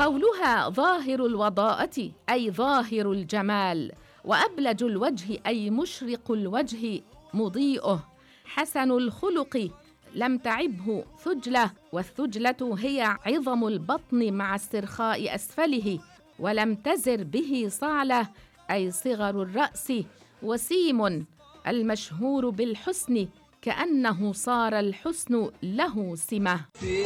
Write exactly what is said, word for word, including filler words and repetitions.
قولها ظاهر الوضاءة أي ظاهر الجمال، وأبلج الوجه أي مشرق الوجه مضيئه، حسن الخلق لم تعبه ثجلة، والثجلة هي عظم البطن مع استرخاء أسفله، ولم تزر به صعلة أي صغر الرأس، وسيم المشهور بالحسن كأنه صار الحسن له سمة.